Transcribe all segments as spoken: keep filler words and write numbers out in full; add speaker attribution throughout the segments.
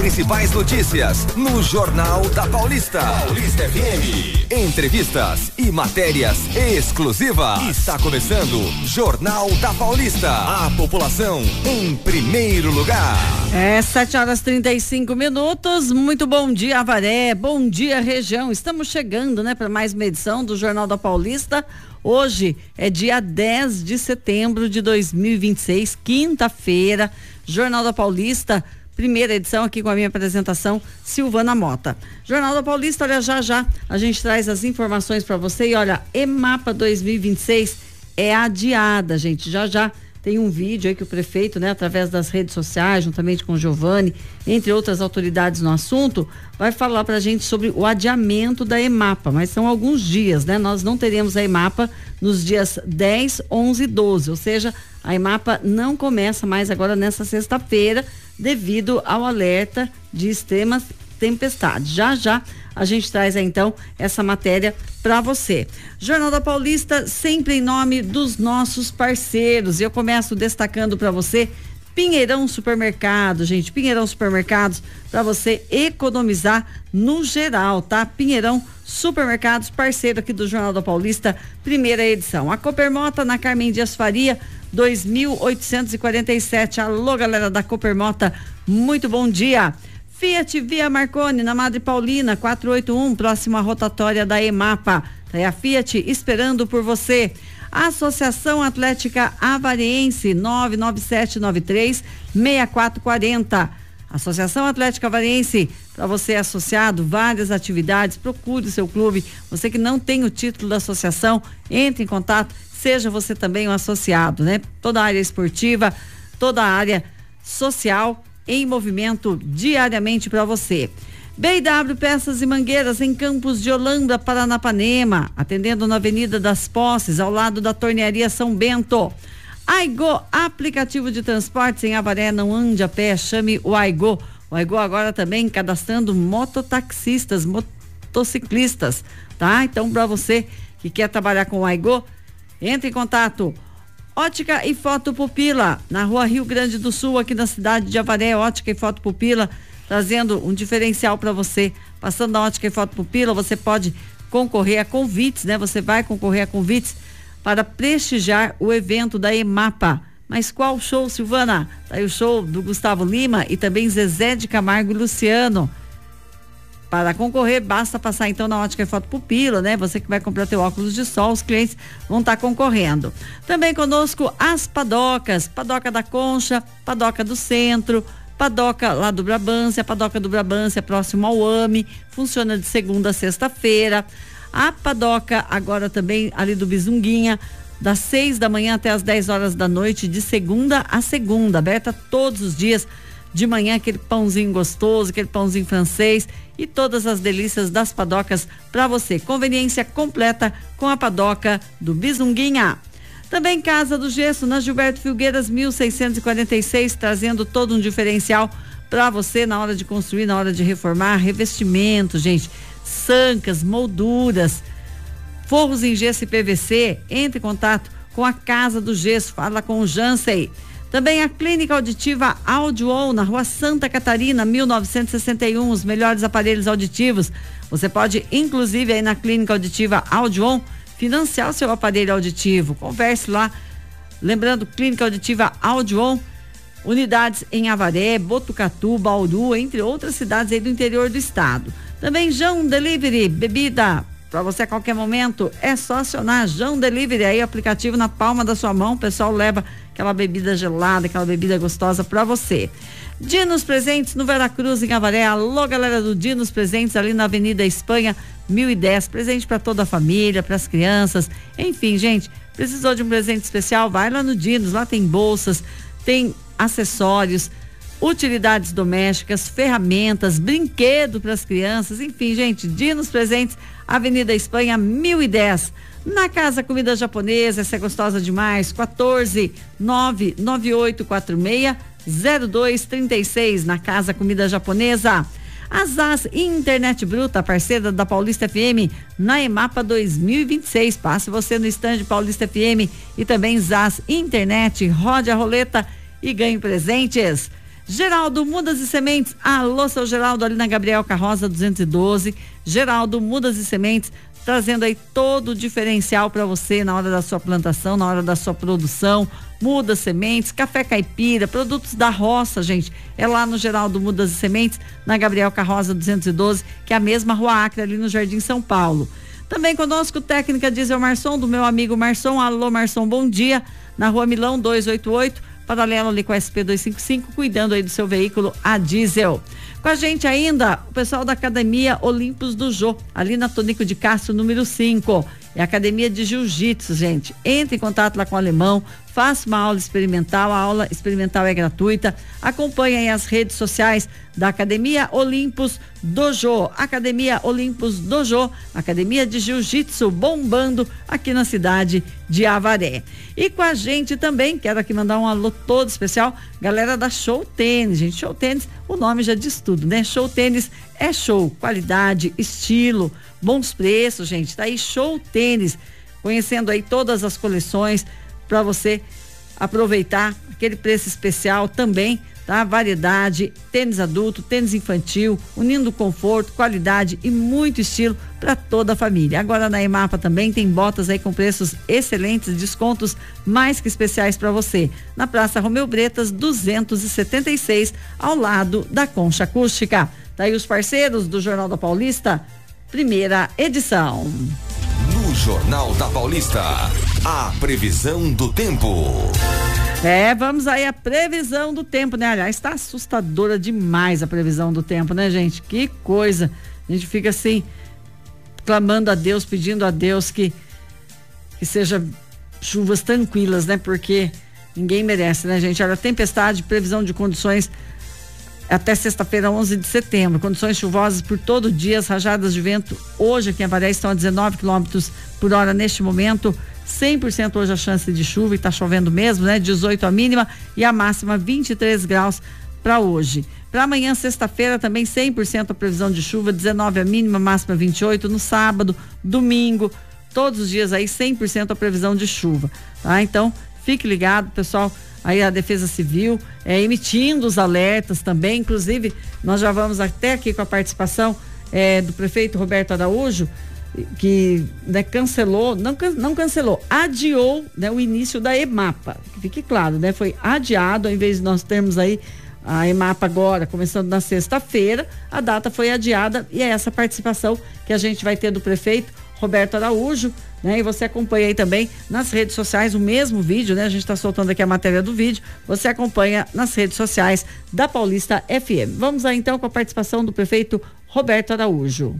Speaker 1: principais notícias no Jornal da Paulista. Paulista F M. Entrevistas e matérias exclusivas. Está começando Jornal da Paulista. A população em primeiro lugar.
Speaker 2: É sete horas e trinta e cinco minutos. Muito bom dia, Avaré. Bom dia, região. Estamos chegando, né, para mais uma edição do Jornal da Paulista. Hoje é dia dez de setembro de dois mil e vinte e seis, quinta-feira. Jornal da Paulista, primeira edição, aqui com a minha apresentação, Silvana Mota. Jornal da Paulista, olha, já já a gente traz as informações para você. E olha, EMAPA dois mil e vinte e seis é adiada, gente. Já já tem um vídeo aí que o prefeito, né, através das redes sociais, juntamente com o Giovanni, entre outras autoridades no assunto, vai falar pra gente sobre o adiamento da EMAPA, mas são alguns dias, né? Nós não teremos a EMAPA nos dias dez, onze e doze, ou seja, a EMAPA não começa mais agora nessa sexta-feira, devido ao alerta de extremas tempestades. Já já a gente traz aí, então, essa matéria para você. Jornal da Paulista, sempre em nome dos nossos parceiros. E eu começo destacando para você Pinheirão Supermercado, gente. Pinheirão Supermercados, para você economizar no geral, tá? Pinheirão Supermercados, parceiro aqui do Jornal da Paulista, primeira edição. A Coopermota na Carmen Dias Faria, dois mil oitocentos e quarenta e sete. Alô, galera da Coopermota, muito bom dia. Fiat Via Marconi, na Madre Paulina, quatrocentos e oitenta e um, próximo à rotatória da EMAPA. Tá a Fiat esperando por você. Associação Atlética Avariense, nove nove sete nove três seis quatro quatro zero. Associação Atlética Avariense, para você associado, várias atividades, procure o seu clube. Você que não tem o título da associação, entre em contato, seja você também um associado, né? Toda a área esportiva, toda a área social em movimento diariamente para você. B W Peças e Mangueiras em Campos de Holanda, Paranapanema, atendendo na Avenida das Posses, ao lado da Tornearia São Bento. Aigo, aplicativo de transportes em Avaré, não ande a pé, chame o Aigo. O Aigo agora também cadastrando mototaxistas, motociclistas, tá? Então, para você que quer trabalhar com o Aigo, entre em contato. Ótica e Foto Pupila, na Rua Rio Grande do Sul, aqui na cidade de Avaré. Ótica e Foto Pupila, trazendo um diferencial para você. Passando na Ótica e Foto Pupila, você pode concorrer a convites, né? Você vai concorrer a convites para prestigiar o evento da EMAPA. Mas qual show, Silvana? Tá aí o show do Gustavo Lima e também Zezé de Camargo e Luciano. Para concorrer, basta passar então na Ótica e Foto Pupila, né? Você que vai comprar teu óculos de sol, os clientes vão estar concorrendo. Também conosco as padocas, Padoca da Concha, Padoca do Centro, Padoca lá do Brabância, Padoca do Brabância próximo ao A M E, funciona de segunda a sexta-feira. A Padoca agora também ali do Bizunguinha, das seis da manhã até as dez horas da noite, de segunda a segunda, aberta todos os dias. De manhã, aquele pãozinho gostoso, aquele pãozinho francês e todas as delícias das padocas para você. Conveniência completa com a Padoca do Bizunguinha. Também Casa do Gesso, na Gilberto Filgueiras, mil seiscentos e quarenta e seis, trazendo todo um diferencial para você na hora de construir, na hora de reformar. Revestimento, gente, sancas, molduras, forros em gesso e P V C. Entre em contato com a Casa do Gesso, fala com o Jansen. Também a Clínica Auditiva Audio, na Rua Santa Catarina, mil novecentos e sessenta e um, os melhores aparelhos auditivos. Você pode, inclusive, aí na Clínica Auditiva Audio, financiar o seu aparelho auditivo. Converse lá. Lembrando, Clínica Auditiva Audio, unidades em Avaré, Botucatu, Bauru, entre outras cidades aí do interior do estado. Também João Delivery, bebida para você a qualquer momento, é só acionar João Delivery, aí o aplicativo na palma da sua mão, o pessoal leva aquela bebida gelada, aquela bebida gostosa para você. Dinos Presentes no Veracruz, em Avaré. Alô, galera do Dinos Presentes, ali na Avenida Espanha, mil e dez, presente para toda a família, para as crianças, enfim, gente, precisou de um presente especial, vai lá no Dinos, lá tem bolsas, tem acessórios, utilidades domésticas, ferramentas, brinquedo para as crianças, enfim, gente, Dinos Presentes, Avenida Espanha, mil e dez. Na Casa Comida Japonesa, essa é gostosa demais, quatorze, nove nove oito quatro seis, zero dois três seis, na Casa Comida Japonesa. A Zaz Internet Bruta, parceira da Paulista F M, na EMAPA dois mil e vinte e seis. Passe você no estande Paulista F M e também Zaz Internet. Rode a roleta e ganhe presentes. Geraldo Mudas e Sementes, alô seu Geraldo, ali na Gabriel Carroza duzentos e doze. Geraldo Mudas e Sementes, trazendo aí todo o diferencial para você na hora da sua plantação, na hora da sua produção. Mudas, sementes, café caipira, produtos da roça, gente. É lá no Geraldo Mudas e Sementes, na Gabriel Carroza duzentos e doze, que é a mesma Rua Acre, ali no Jardim São Paulo. Também conosco, técnica Diesel Marson, do meu amigo Marson. Alô, Marson, bom dia. Na Rua Milão duzentos e oitenta e oito, paralelo ali com a S P duzentos e cinquenta e cinco, cuidando aí do seu veículo a diesel. Com a gente ainda, o pessoal da Academia Olimpos do Jô, ali na Tonico de Castro, número cinco. É a Academia de Jiu-Jitsu, gente. Entre em contato lá com o Alemão, faça uma aula experimental, a aula experimental é gratuita. Acompanhe aí as redes sociais da Academia Olimpos Dojo. Academia Olimpos Dojo, Academia de Jiu-Jitsu bombando aqui na cidade de Avaré. E com a gente também, quero aqui mandar um alô todo especial, galera da Show Tênis, gente. Show Tênis, o nome já diz tudo, né? Show Tênis é show, qualidade, estilo, bons preços, gente. Tá aí Show Tênis, conhecendo aí todas as coleções para você aproveitar aquele preço especial também, tá? Variedade, tênis adulto, tênis infantil, unindo conforto, qualidade e muito estilo para toda a família. Agora na Emapa também tem botas aí com preços excelentes, descontos mais que especiais para você. Na Praça Romeu Bretas duzentos e setenta e seis, ao lado da Concha Acústica. Tá aí os parceiros do Jornal da Paulista, primeira edição.
Speaker 1: No Jornal da Paulista, a previsão do tempo.
Speaker 2: É, vamos aí a previsão do tempo, né? Aliás, está assustadora demais a previsão do tempo, né, gente? Que coisa. A gente fica assim, clamando a Deus, pedindo a Deus que, que seja chuvas tranquilas, né? Porque ninguém merece, né, gente? Olha, tempestade, previsão de condições até sexta-feira, onze de setembro. Condições chuvosas por todo dia, as rajadas de vento hoje aqui em Avaré estão a dezenove quilômetros por hora neste momento. cem por cento hoje a chance de chuva e tá chovendo mesmo, né? dezoito a mínima e a máxima vinte e três graus para hoje. Para amanhã, sexta-feira, também cem por cento a previsão de chuva, dezenove a mínima, máxima vinte e oito. No sábado, domingo, todos os dias aí cem por cento a previsão de chuva, tá? Então, fique ligado, pessoal. Aí a Defesa Civil é, emitindo os alertas também, inclusive nós já vamos até aqui com a participação é, do prefeito Roberto Araújo, que né, cancelou, não, não cancelou, adiou né, o início da Emapa, que fique claro, né, foi adiado, ao invés de nós termos aí a Emapa agora, começando na sexta-feira, a data foi adiada e é essa participação que a gente vai ter do prefeito Roberto Araújo, né? E você acompanha aí também nas redes sociais o mesmo vídeo, né? A gente está soltando aqui a matéria do vídeo, você acompanha nas redes sociais da Paulista F M. Vamos aí então com a participação do prefeito Roberto Araújo.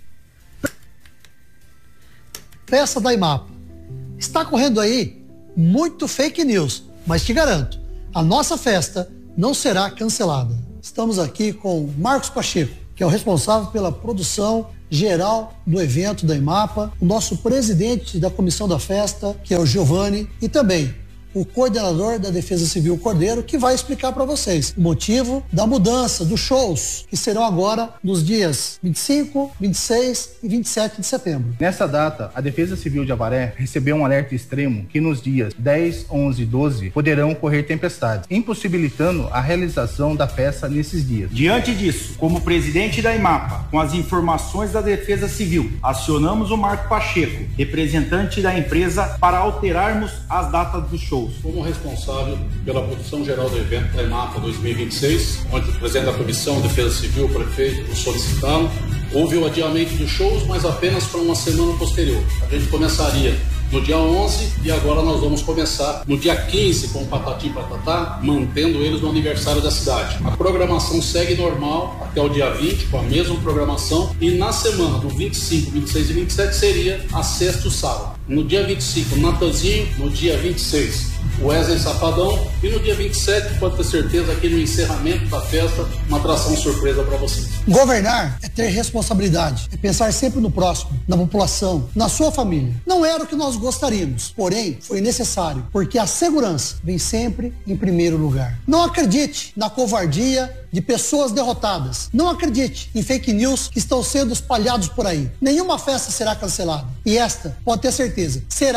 Speaker 3: Festa da Emapa. Está correndo aí muito fake news, mas te garanto, a nossa festa não será cancelada. Estamos aqui com Marcos Pacheco, que é o responsável pela produção geral do evento da Emapa, o nosso presidente da comissão da festa, que é o Giovanni, e também o coordenador da Defesa Civil Cordeiro, que vai explicar para vocês o motivo da mudança dos shows, que serão agora nos dias vinte e cinco, vinte e seis e vinte e sete de setembro.
Speaker 4: Nessa data, a Defesa Civil de Avaré recebeu um alerta extremo que nos dias dez, onze e doze poderão ocorrer tempestades, impossibilitando a realização da festa nesses dias.
Speaker 5: Diante disso, como presidente da Emapa, com as informações da Defesa Civil, acionamos o Marco Pacheco, representante da empresa, para alterarmos as datas dos shows.
Speaker 6: Como responsável pela produção geral do evento da Emapa dois mil e vinte e seis, onde o presidente da comissão, Defesa Civil, o prefeito, o solicitaram, houve o adiamento dos shows, mas apenas para uma semana posterior. A gente começaria no dia onze e agora nós vamos começar no dia quinze com o Patati Patatá, mantendo eles no aniversário da cidade. A programação segue normal até o dia vinte, com a mesma programação, e na semana do vinte e cinco, vinte e seis e vinte e sete seria a sexta e o sábado. No dia vinte e cinco, Natanzinho, no dia vinte e seis, Wesley Safadão, e no dia vinte e sete, pode ter certeza que no encerramento da festa, uma atração surpresa para vocês.
Speaker 3: Governar é ter responsabilidade, é pensar sempre no próximo, na população, na sua família. Não era o que nós gostaríamos, porém foi necessário, porque a segurança vem sempre em primeiro lugar. Não acredite na covardia de pessoas derrotadas. Não acredite em fake news que estão sendo espalhados por aí. Nenhuma festa será cancelada. E esta, pode ter certeza, será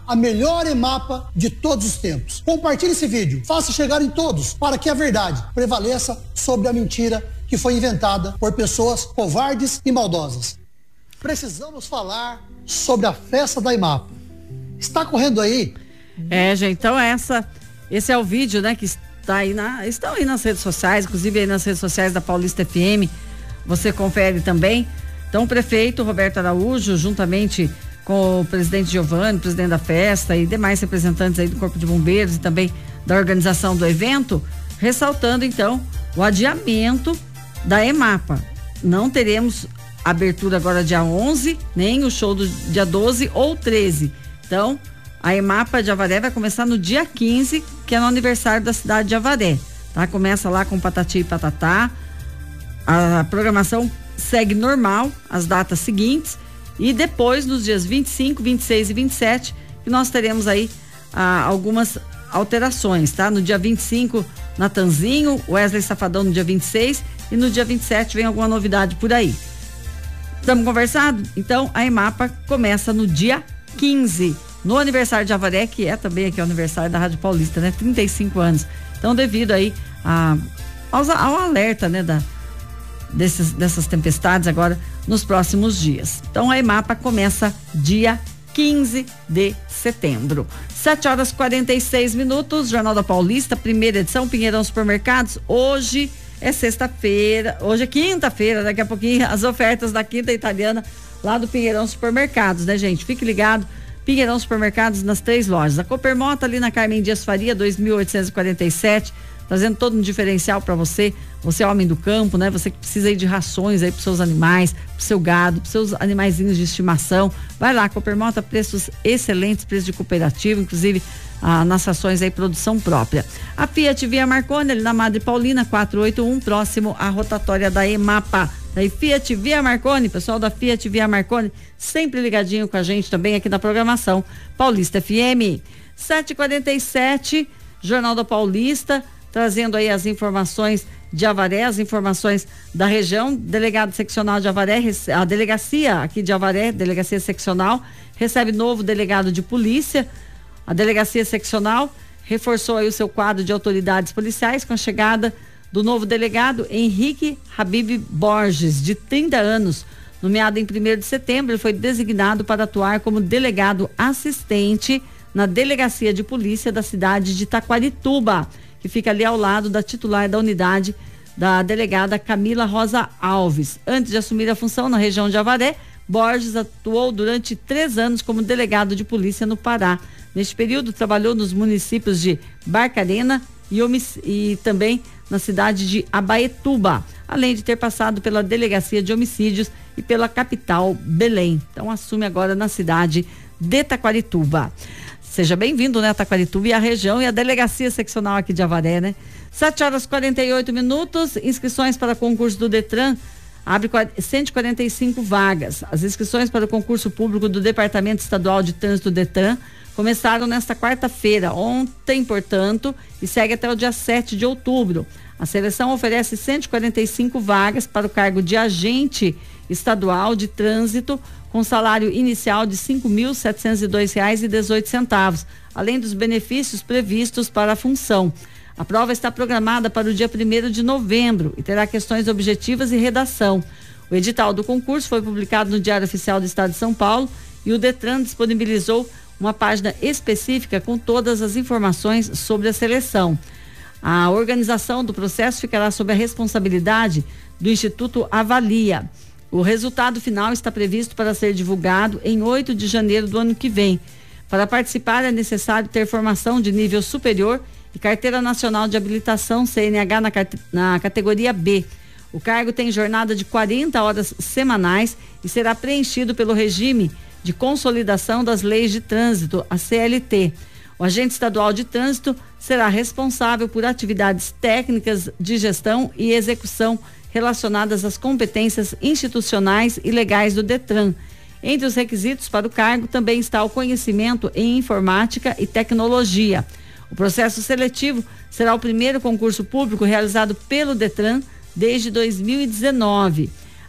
Speaker 3: a melhor EMAPA de todos os tempos. Compartilhe esse vídeo, faça chegar em todos para que a verdade prevaleça sobre a mentira que foi inventada por pessoas covardes e maldosas. Precisamos falar sobre a festa da EMAPA. Está correndo aí?
Speaker 2: É, gente, então essa, esse é o vídeo, né, que está aí na, estão aí nas redes sociais, inclusive aí nas redes sociais da Paulista F M, você confere também. Então o prefeito Roberto Araújo, juntamente com o presidente Giovanni, presidente da festa e demais representantes aí do Corpo de Bombeiros e também da organização do evento, ressaltando então o adiamento da EMAPA. Não teremos abertura agora dia onze, nem o show do dia doze ou treze. Então, a EMAPA de Avaré vai começar no dia quinze, que é no aniversário da cidade de Avaré, tá? Começa lá com Patati e Patatá. A programação segue normal, as datas seguintes, e depois, nos dias vinte e cinco, vinte e seis e vinte e sete, que nós teremos aí ah, algumas alterações, tá? No dia vinte e cinco, Natanzinho, Wesley Safadão no dia vinte e seis, e no dia vinte e sete vem alguma novidade por aí. Estamos conversados? Então, a EMAPA começa no dia quinze, no aniversário de Avaré, que é também aqui o aniversário da Rádio Paulista, né? trinta e cinco anos. Então, devido aí a, aos, ao alerta, né? Da, desses, dessas tempestades agora nos próximos dias. Então, a EMAPA começa dia quinze de setembro. sete horas e quarenta e seis minutos, Jornal da Paulista, primeira edição, Pinheirão Supermercados. Hoje é sexta-feira, hoje é quinta-feira, daqui a pouquinho as ofertas da Quinta Italiana lá do Pinheirão Supermercados, né, gente? Fique ligado, Pinheirão Supermercados nas três lojas. A Coopermota ali na Carmen Dias Faria, dois mil oitocentos e quarenta e sete, trazendo todo um diferencial para você, você é homem do campo, né? Você que precisa aí de rações aí para seus animais, para seu gado, para seus animaizinhos de estimação. Vai lá, Coopermota, preços excelentes, preço de cooperativa, inclusive ah, nas rações aí, produção própria. A Fiat Via Marconi, ali na Madre Paulina, quatrocentos e oitenta e um, próximo à rotatória da EMAPA. Daí Fiat Via Marconi, pessoal da Fiat Via Marconi, sempre ligadinho com a gente também aqui na programação Paulista F M. sete e quarenta e sete, Jornal da Paulista, trazendo aí as informações de Avaré, as informações da região. Delegado seccional de Avaré, a delegacia aqui de Avaré, delegacia seccional, recebe novo delegado de polícia. A delegacia seccional reforçou aí o seu quadro de autoridades policiais com a chegada do novo delegado Henrique Habib Borges, de trinta anos. Nomeado em primeiro de setembro, ele foi designado para atuar como delegado assistente na delegacia de polícia da cidade de Taquarituba, que fica ali ao lado da titular da unidade, da delegada Camila Rosa Alves. Antes de assumir a função na região de Avaré, Borges atuou durante três anos como delegado de polícia no Pará. Neste período, trabalhou nos municípios de Barcarena e, e também na cidade de Abaetuba, além de ter passado pela delegacia de homicídios e pela capital Belém. Então, assume agora na cidade de Taquarituba. Seja bem-vindo, né, Taquarituba e a região e a delegacia seccional aqui de Avaré, né? sete horas e quarenta e oito minutos, inscrições para concurso do Detran, abre cento e quarenta e cinco vagas. As inscrições para o concurso público do Departamento Estadual de Trânsito Detran começaram nesta quarta-feira, ontem, portanto, e segue até o dia sete de outubro. A seleção oferece cento e quarenta e cinco vagas para o cargo de agente estadual de trânsito, com salário inicial de cinco mil setecentos e dois reais e dezoito centavos, além dos benefícios previstos para a função. A prova está programada para o dia primeiro de novembro e terá questões objetivas e redação. O edital do concurso foi publicado no Diário Oficial do Estado de São Paulo e o Detran disponibilizou uma página específica com todas as informações sobre a seleção. A organização do processo ficará sob a responsabilidade do Instituto Avalia. O resultado final está previsto para ser divulgado em oito de janeiro do ano que vem. Para participar é necessário ter formação de nível superior e Carteira Nacional de Habilitação C N H na, na categoria B. O cargo tem jornada de quarenta horas semanais e será preenchido pelo regime de consolidação das leis de trânsito, a C L T. O agente estadual de trânsito será responsável por atividades técnicas de gestão e execução relacionadas às competências institucionais e legais do Detran. Entre os requisitos para o cargo também está o conhecimento em informática e tecnologia. O processo seletivo será o primeiro concurso público realizado pelo Detran desde dois mil e dezenove.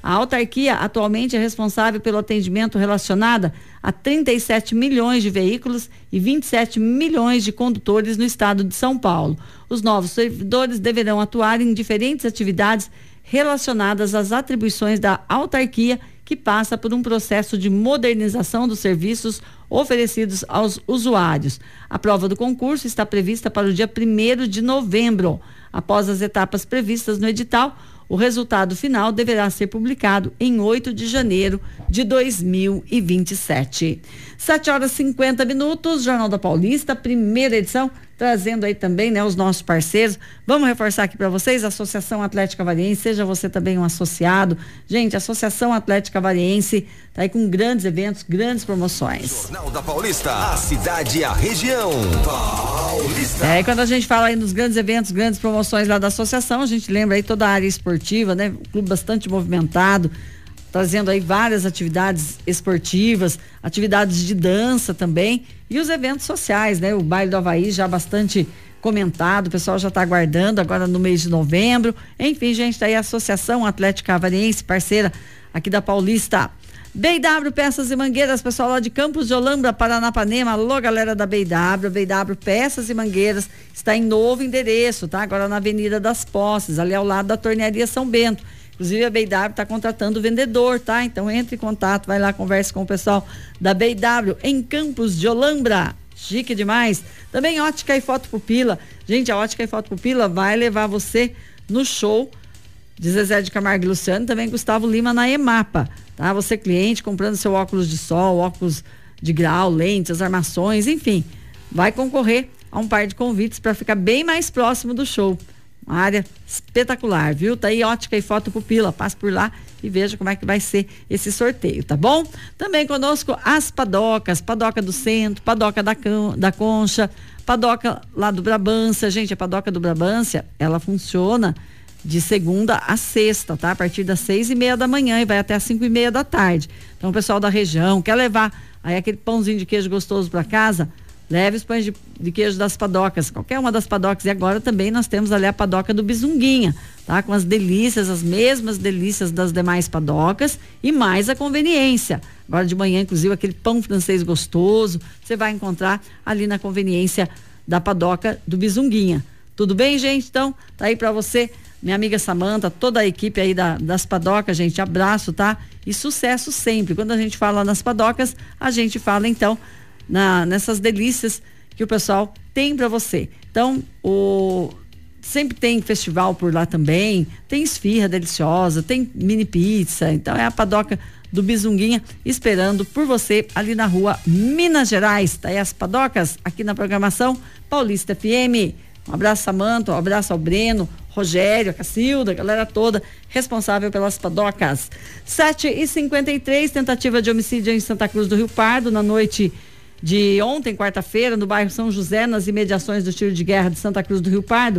Speaker 2: A autarquia atualmente é responsável pelo atendimento relacionado a trinta e sete milhões de veículos e vinte e sete milhões de condutores no estado de São Paulo. Os novos servidores deverão atuar em diferentes atividades relacionadas às atribuições da autarquia, que passa por um processo de modernização dos serviços oferecidos aos usuários. A prova do concurso está prevista para o dia primeiro de novembro. Após as etapas previstas no edital, o resultado final deverá ser publicado em oito de janeiro de dois mil e vinte e sete. sete horas e cinquenta minutos, Jornal da Paulista, primeira edição, trazendo aí também, né, os nossos parceiros. Vamos reforçar aqui para vocês, a Associação Atlética Avariense, seja você também um associado. Gente, a Associação Atlética Avariense tá aí com grandes eventos, grandes promoções.
Speaker 1: Jornal da Paulista, a cidade e a região. Paulista.
Speaker 2: É, quando a gente fala aí nos grandes eventos, grandes promoções lá da associação, a gente lembra aí toda a área esportiva, né? Um clube bastante movimentado, trazendo aí várias atividades esportivas, atividades de dança também e os eventos sociais, né? O baile do Havaí já bastante comentado, o pessoal já está aguardando agora no mês de novembro. Enfim, gente, tá aí a Associação Atlética Avariense, parceira aqui da Paulista. B e W Peças e Mangueiras, pessoal lá de Campos de Olambra, Paranapanema. Alô, galera da B e W. B e W Peças e Mangueiras está em novo endereço, tá? Agora na Avenida das Posses, ali ao lado da Tornearia São Bento. Inclusive a B e W está contratando vendedor, tá? Então entre em contato, vai lá, converse com o pessoal da B e W em Campos de Olambra. Chique demais. Também Ótica e Foto Pupila. Gente, a Ótica e Foto Pupila vai levar você no show de Zezé de Camargo e Luciano, também Gustavo Lima na EMAPA, tá? Você cliente comprando seu óculos de sol, óculos de grau, lentes, armações, enfim, vai concorrer a um par de convites para ficar bem mais próximo do show. Uma área espetacular, viu? Tá aí Ótica e Foto Pupila, passe por lá e veja como é que vai ser esse sorteio, tá bom? Também conosco as padocas, Padoca do Centro, Padoca da, da Concha, Padoca lá do Brabância. Gente, a Padoca do Brabância, ela funciona de segunda a sexta, tá? A partir das seis e meia da manhã e vai até as cinco e meia da tarde. Então, o pessoal da região quer levar aí aquele pãozinho de queijo gostoso para casa, leve os pães de, de queijo das padocas, qualquer uma das padocas. E agora também nós temos ali a padoca do Bizunguinha, tá? Com as delícias, as mesmas delícias das demais padocas e mais a conveniência. Agora de manhã, inclusive, aquele pão francês gostoso, você vai encontrar ali na conveniência da padoca do Bizunguinha. Tudo bem, gente? Então, tá aí para você, minha amiga Samanta, toda a equipe aí da, das padocas, gente, abraço, tá? E sucesso sempre. Quando a gente fala nas padocas, a gente fala, então, na, nessas delícias que o pessoal tem para você. Então, o, sempre tem festival por lá também, tem esfirra deliciosa, tem mini pizza, então é a padoca do Bizunguinha esperando por você ali na rua Minas Gerais. Tá aí as padocas aqui na programação Paulista F M. Um abraço, Samanta, um abraço ao Breno, Rogério, a Cacilda, a galera toda responsável pelas padocas. sete e cinquenta e três, tentativa de homicídio em Santa Cruz do Rio Pardo, na noite de ontem, quarta-feira, no bairro São José, nas imediações do tiro de guerra de Santa Cruz do Rio Pardo.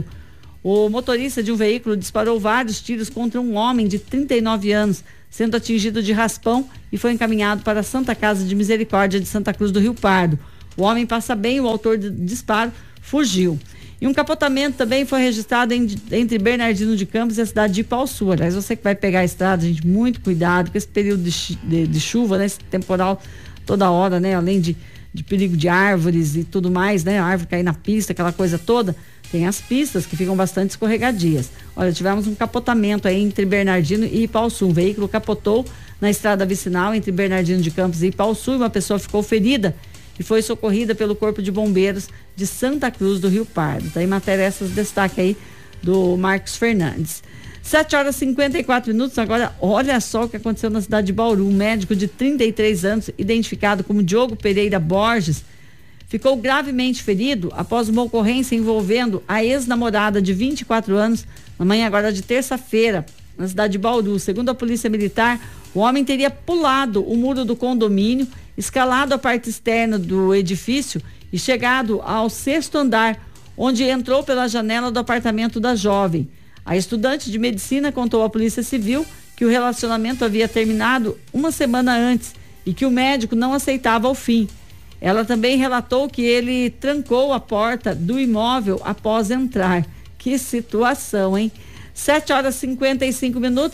Speaker 2: O motorista de um veículo disparou vários tiros contra um homem de trinta e nove anos, sendo atingido de raspão e foi encaminhado para a Santa Casa de Misericórdia de Santa Cruz do Rio Pardo. O homem passa bem, o autor do disparo fugiu. E um capotamento também foi registrado em, entre Bernardino de Campos e a cidade de Ipauçu. Aliás, você que vai pegar a estrada, gente, muito cuidado com esse período de, de, de chuva, né? Esse temporal toda hora, né? Além de, de perigo de árvores e tudo mais, né? A árvore cair na pista, aquela coisa toda. Tem as pistas que ficam bastante escorregadias. Olha, tivemos um capotamento aí entre Bernardino e Ipauçu. Um veículo capotou na estrada vicinal entre Bernardino de Campos e Ipauçu e uma pessoa ficou ferida e foi socorrida pelo Corpo de Bombeiros de Santa Cruz do Rio Pardo. Tá aí matéria, essas destaque aí do Marcos Fernandes. sete horas e cinquenta e quatro minutos. Agora, olha só o que aconteceu na cidade de Bauru. Um médico de trinta e três anos, identificado como Diogo Pereira Borges, ficou gravemente ferido após uma ocorrência envolvendo a ex-namorada de vinte e quatro anos, na manhã agora de terça-feira, na cidade de Bauru. Segundo a Polícia Militar, o homem teria pulado o muro do condomínio, escalado a parte externa do edifício e chegado ao sexto andar, onde entrou pela janela do apartamento da jovem. A estudante de medicina contou à Polícia Civil que o relacionamento havia terminado uma semana antes e que o médico não aceitava o fim. Ela também relatou que ele trancou a porta do imóvel após entrar. Que situação, hein? sete horas e cinquenta e cinco minutos.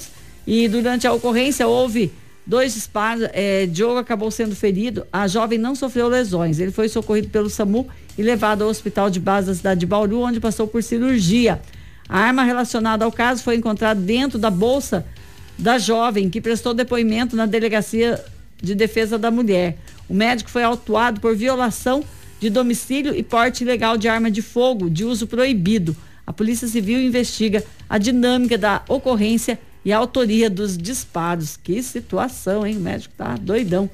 Speaker 2: E durante a ocorrência houve dois disparos, é, Diogo acabou sendo ferido, a jovem não sofreu lesões, ele foi socorrido pelo SAMU e levado ao hospital de base da cidade de Bauru, onde passou por cirurgia. A arma relacionada ao caso foi encontrada dentro da bolsa da jovem, que prestou depoimento na Delegacia de Defesa da Mulher. O médico foi autuado por violação de domicílio e porte ilegal de arma de fogo de uso proibido. A Polícia Civil investiga a dinâmica da ocorrência e a autoria dos disparos. Que situação, hein? O médico tá doidão.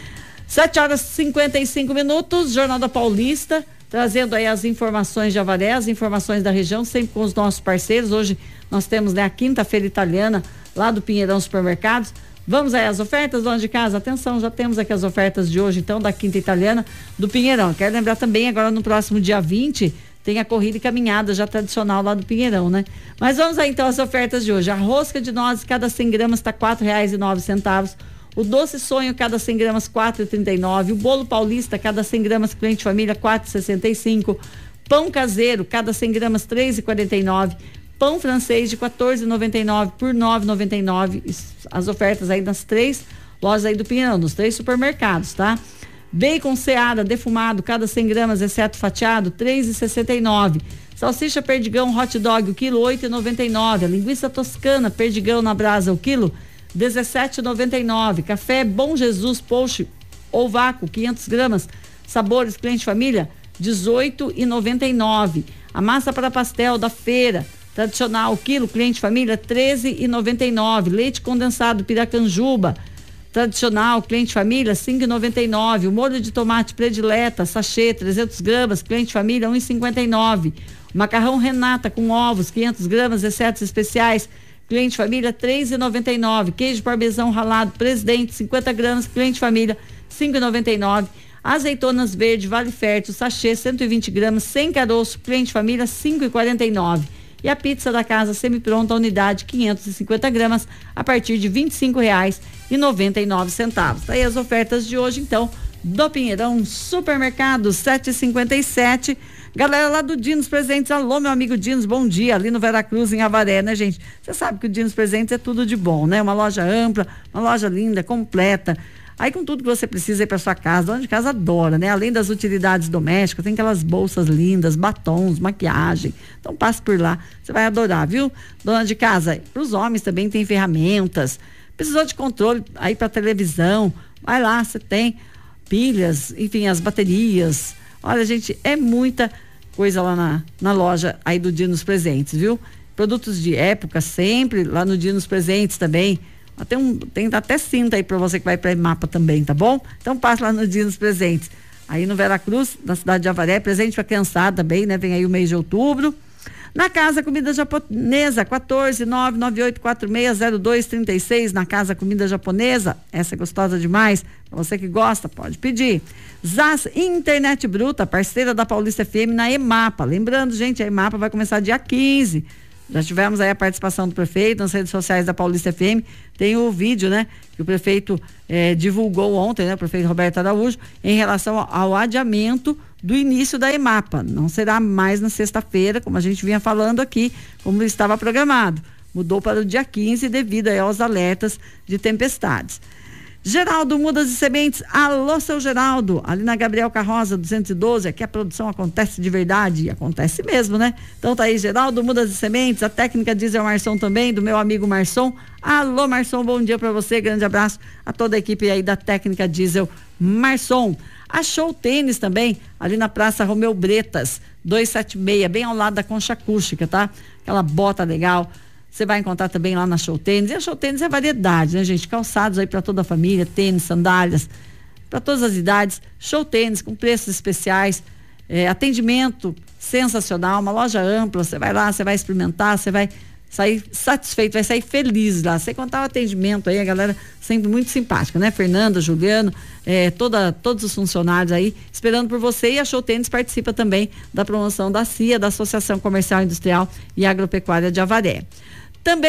Speaker 2: sete horas e cinquenta e cinco minutos, Jornal da Paulista, trazendo aí as informações de Avaré, as informações da região, sempre com os nossos parceiros. Hoje nós temos, né, a quinta-feira italiana lá do Pinheirão Supermercados. Vamos aí às ofertas, dona de casa? Atenção, já temos aqui as ofertas de hoje, então, da quinta italiana do Pinheirão. Quero lembrar também, agora no próximo dia vinte, tem a corrida e caminhada já tradicional lá do Pinheirão, né? Mas vamos aí então às ofertas de hoje. A rosca de nozes, cada cem gramas está quatro reais e nove centavos. O doce sonho, cada cem gramas, quatro reais e trinta e nove. O bolo paulista, cada cem gramas, cliente família, quatro reais e sessenta e cinco. Pão caseiro, cada cem gramas, três reais e quarenta e nove. Pão francês de quatorze reais e noventa e nove por nove reais e noventa e nove. As ofertas aí nas três lojas aí do Pinheirão, nos três supermercados, tá? Bacon Seara defumado, cada cem gramas, exceto fatiado, três reais e sessenta e nove. Salsicha perdigão hot dog, o quilo, oito reais e noventa e nove. A linguiça toscana perdigão na brasa, o quilo, dezessete reais e noventa e nove. Café Bom Jesus Post ou vácuo, quinhentas gramas, sabores cliente família, dezoito reais e noventa e nove. A massa para pastel da feira tradicional, o quilo cliente família, treze reais e noventa e nove. Leite condensado Piracanjuba tradicional, cliente família, cinco reais e noventa e nove. O molho de tomate predileta, sachê, trezentas gramas, cliente família, um real e cinquenta e nove. O macarrão Renata com ovos, quinhentas gramas, excetos especiais, cliente família, três reais e noventa e nove. Queijo parmesão ralado Presidente, cinquenta gramas, cliente família, cinco reais e noventa e nove. Azeitonas verde Vale Fértil, sachê, cento e vinte gramas, sem caroço, cliente família, cinco reais e quarenta e nove. E a pizza da casa semi-pronta, unidade, quinhentas e cinquenta gramas, a partir de vinte e cinco reais e noventa e nove centavos. Tá aí as ofertas de hoje, então, do Pinheirão Supermercado, sete e cinquenta e sete. Galera lá do Dinos Presentes, alô, meu amigo Dinos, bom dia, ali no Veracruz, em Avaré, né, gente? Você sabe que o Dinos Presentes é tudo de bom, né? Uma loja ampla, uma loja linda, completa. Aí com tudo que você precisa ir para sua casa, dona de casa adora, né? Além das utilidades domésticas, tem aquelas bolsas lindas, batons, maquiagem. Então passe por lá, você vai adorar, viu? Dona de casa, para os homens também tem ferramentas. Precisou de controle aí para televisão, vai lá, você tem pilhas, enfim, as baterias. Olha, gente, é muita coisa lá na, na loja aí do Dinos Presentes, viu? Produtos de época sempre lá no Dinos Presentes também. Tem, um, tem até cinta aí para você que vai para Imapa também, tá bom? Então passa lá no Dinos Presentes. Aí no Veracruz, na cidade de Avaré, presente para criançada também, né? Vem aí o mês de outubro. Na Casa Comida Japonesa, quatorze nove nove oito quatro seis zero dois três seis, na Casa Comida Japonesa. Essa é gostosa demais. Pra você que gosta, pode pedir. Zaz Internet Bruta, parceira da Paulista F M na Emapa. Lembrando, gente, a Emapa vai começar dia quinze. Já tivemos aí a participação do prefeito nas redes sociais da Paulista F M. Tem o vídeo, né, que o prefeito eh, divulgou ontem, né, o prefeito Roberto Araújo, em relação ao, ao adiamento do início da Emapa. Não será mais na sexta-feira, como a gente vinha falando aqui, como estava programado. Mudou para o dia quinze devido aí aos alertas de tempestades. Geraldo Mudas e Sementes, alô seu Geraldo, ali na Gabriel Carroza duzentos e doze, aqui a produção acontece de verdade, e acontece mesmo, né? Então tá aí, Geraldo Mudas e Sementes, a técnica Diesel Marçom também, do meu amigo Marçom. Alô Marçom, bom dia pra você, grande abraço a toda a equipe aí da técnica Diesel Marçom. A Show Tênis também, ali na Praça Romeu Bretas, duzentos e setenta e seis, bem ao lado da Concha Acústica, tá? Aquela bota legal. Você vai encontrar também lá na Show Tênis. E a Show Tênis é variedade, né, gente? Calçados aí para toda a família, tênis, sandálias, para todas as idades. Show Tênis com preços especiais, é, atendimento sensacional, uma loja ampla. Você vai lá, você vai experimentar, você vai sair satisfeito, vai sair feliz lá. Sem contar o atendimento aí, a galera sempre muito simpática, né? Fernanda, Juliano, é, toda, todos os funcionários aí esperando por você. E a Show Tênis participa também da promoção da C I A, da Associação Comercial Industrial e Agropecuária de Avaré. Também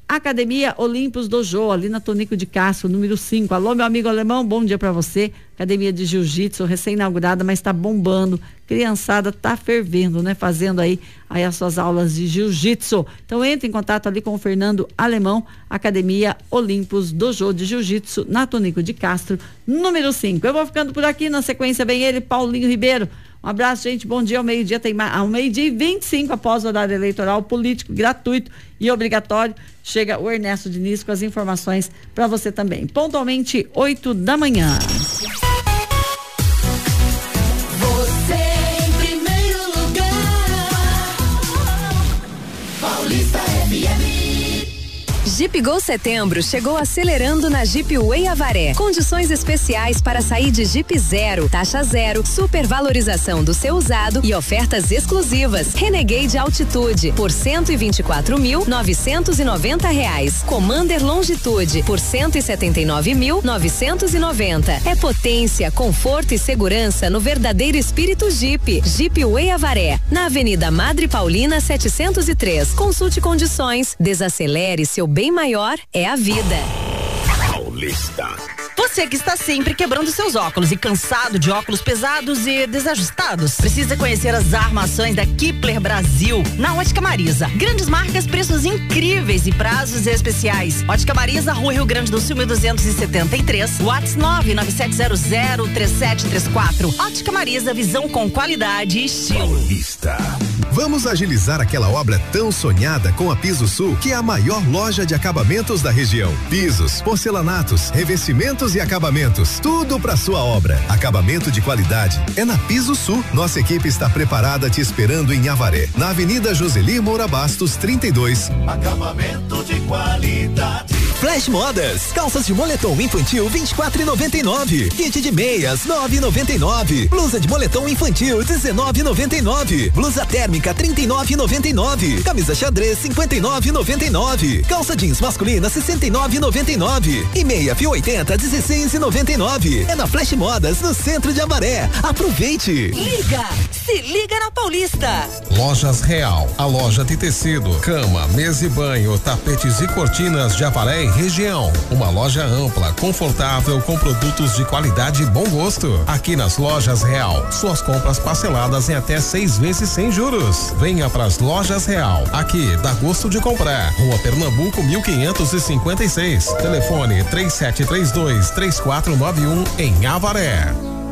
Speaker 2: Academia Olimpos Dojo, ali na Tonico de Castro, número cinco. Alô, meu amigo alemão, bom dia para você. Academia de Jiu-Jitsu, recém-inaugurada, mas tá bombando. Criançada tá fervendo, né? Fazendo aí, aí as suas aulas de Jiu-Jitsu. Então entre em contato ali com o Fernando Alemão, Academia Olimpos Dojo de Jiu-Jitsu, na Tonico de Castro, número cinco. Eu vou ficando por aqui, na sequência vem ele, Paulinho Ribeiro. Um abraço, gente. Bom dia. Ao meio-dia tem mais, ao meio-dia e vinte e cinco, após o horário eleitoral político, gratuito e obrigatório, chega o Ernesto Diniz com as informações para você também. Pontualmente, oito da manhã.
Speaker 7: Você em primeiro lugar. Paulista F M.
Speaker 8: Jeep Gol Setembro chegou acelerando na Jeep Way Avaré. Condições especiais para sair de Jeep zero, taxa zero, supervalorização do seu usado e ofertas exclusivas. Renegade Altitude por cento e vinte e quatro mil, novecentos e noventa reais. Commander Longitude por cento e setenta e nove mil, novecentos e noventa. É potência, conforto e segurança no verdadeiro espírito Jeep. Jeep Way Avaré, na Avenida Madre Paulina setecentos e três. Consulte condições, desacelere seu bem maior é a vida.
Speaker 9: Paulista. Você que está sempre quebrando seus óculos e cansado de óculos pesados e desajustados, precisa conhecer as armações da Kipler Brasil na Ótica Marisa. Grandes marcas, preços incríveis e prazos especiais. Ótica Marisa, Rua Rio Grande do Sul, mil duzentos e setenta e três. WhatsApp nove nove sete zero zero três sete três quatro. Ótica Marisa, visão com qualidade e estilo.
Speaker 10: Paulista. Vamos agilizar aquela obra tão sonhada com a Piso Sul, que é a maior loja de acabamentos da região. Pisos, porcelanatos, revestimentos e acabamentos, tudo para sua obra. Acabamento de qualidade é na Piso Sul. Nossa equipe está preparada te esperando em Avaré, na Avenida Joseli Moura Bastos trinta e dois.
Speaker 7: Acabamento de qualidade.
Speaker 1: Flash Modas, calças de moletom infantil vinte e quatro e noventa e nove, kit de meias nove e noventa e nove, blusa de moletom infantil dezenove e noventa e nove, blusa térmica trinta e nove e noventa e nove, camisa xadrez cinquenta e nove e noventa e nove, calça jeans masculina sessenta e nove e noventa e nove e meia fio oitenta dezesseis e noventa e nove. É na Flash Modas, no centro de Avaré. Aproveite.
Speaker 9: Liga, se liga na Paulista.
Speaker 11: Lojas Real, a loja de tecido, cama, mesa e banho, tapetes e cortinas de Avaré e região. Uma loja ampla, confortável, com produtos de qualidade e bom gosto. Aqui nas Lojas Real, suas compras parceladas em até seis vezes sem juros. Venha pras Lojas Real. Aqui dá gosto de comprar. Rua Pernambuco, mil quinhentos e cinquenta e seis. Telefone três sete três dois, três quatro nove um em Avaré.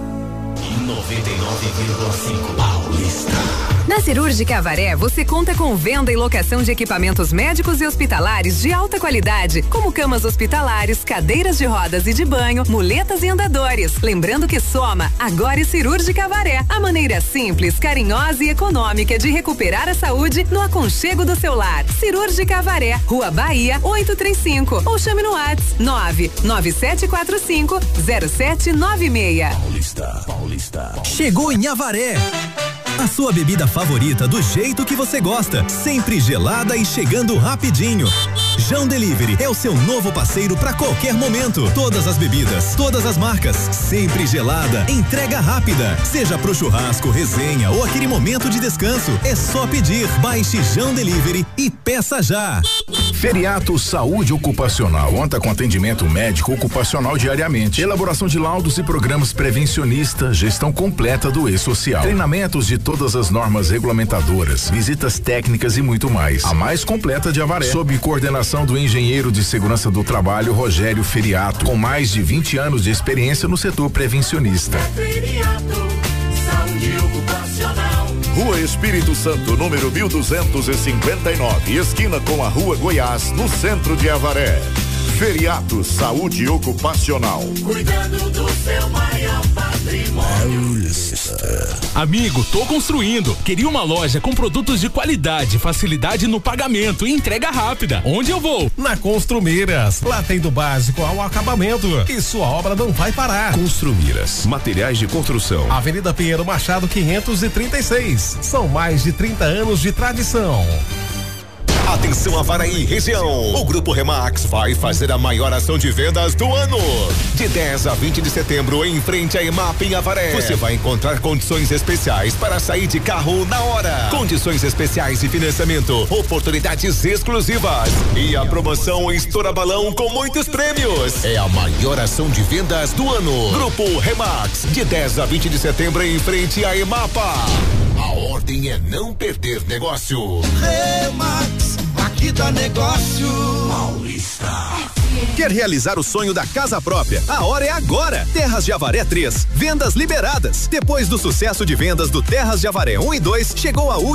Speaker 7: noventa e nove vírgula cinco Paulista.
Speaker 8: Na Cirúrgica Avaré, você conta com venda e locação de equipamentos médicos e hospitalares de alta qualidade, como camas hospitalares, cadeiras de rodas e de banho, muletas e andadores. Lembrando que Soma agora é Cirúrgica Avaré, a maneira simples, carinhosa e econômica de recuperar a saúde no aconchego do seu lar. Cirúrgica Avaré, Rua Bahia, oitocentos e trinta e cinco, ou chame no WhatsApp nove nove sete quatro cinco zero sete nove seis.
Speaker 7: Paulista, Paulista.
Speaker 1: Chegou em Avaré. A sua bebida favorita do jeito que você gosta, sempre gelada e chegando rapidinho. João Delivery é o seu novo parceiro para qualquer momento. Todas as bebidas, todas as marcas, sempre gelada, entrega rápida. Seja pro churrasco, resenha ou aquele momento de descanso, é só pedir. Baixe João Delivery e peça já.
Speaker 10: Feriato Saúde Ocupacional conta com atendimento médico ocupacional diariamente, elaboração de laudos e programas prevencionistas, gestão completa do e-social, treinamentos de todas as normas regulamentadoras, visitas técnicas e muito mais. A mais completa de Avaré, sob coordenação do engenheiro de segurança do trabalho Rogério Feriato, com mais de vinte anos de experiência no setor prevencionista.
Speaker 7: Feriato, saúde ocupacional.
Speaker 12: Rua Espírito Santo, número mil duzentos e cinquenta e nove, esquina com a Rua Goiás, no centro de Avaré. Feriato Saúde Ocupacional.
Speaker 7: Cuidando do seu maior patrimônio.
Speaker 13: Amigo, tô construindo. Queria uma loja com produtos de qualidade, facilidade no pagamento e entrega rápida. Onde eu vou?
Speaker 11: Na Construmiras. Lá tem do básico ao acabamento. E sua obra não vai parar.
Speaker 10: Construmiras, materiais de construção.
Speaker 11: Avenida Pinheiro Machado quinhentos e trinta e seis. São mais de trinta anos de tradição.
Speaker 14: Atenção Avaré e região. O Grupo Remax vai fazer a maior ação de vendas do ano. De dez a vinte de setembro, em frente à EMAP em Avaré. Você vai encontrar condições especiais para sair de carro na hora. Condições especiais de financiamento, oportunidades exclusivas e a promoção Estoura Balão com muitos prêmios. É a maior ação de vendas do ano. Grupo Remax, de dez a vinte de setembro, em frente à EMAPA. A ordem é não perder negócio.
Speaker 15: Remax, aqui dá negócio.
Speaker 14: Paulista.
Speaker 1: Quer realizar o sonho da casa própria? A hora é agora. Terras de Avaré três, vendas liberadas. Depois do sucesso de vendas do Terras de Avaré um e dois, chegou a última